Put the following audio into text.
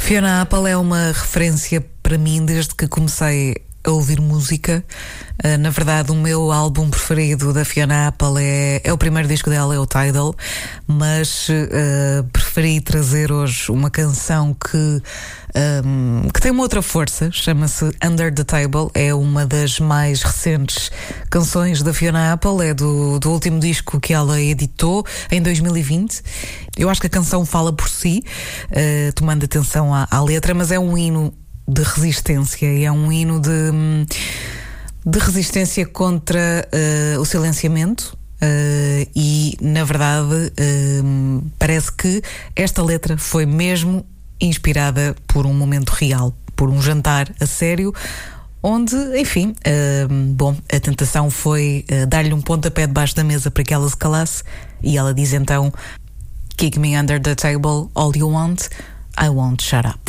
Fiona Apple é uma referência para mim desde que comecei a ouvir música. Na verdade, o meu álbum preferido da Fiona Apple é o primeiro disco dela, é o Tidal, mas preferi trazer hoje uma canção que tem uma outra força, chama-se Under the Table. É uma das mais recentes canções da Fiona Apple, é do último disco que ela editou em 2020. Eu acho que a canção fala por si, tomando atenção à letra, mas é um hino de resistência, e é um hino de resistência contra o silenciamento. E na verdade parece que esta letra foi mesmo inspirada por um momento real, por um jantar a sério, onde, enfim, a tentação foi dar-lhe um pontapé debaixo da mesa para que ela se calasse, e ela diz então: "Kick me under the table all you want, I won't shut up."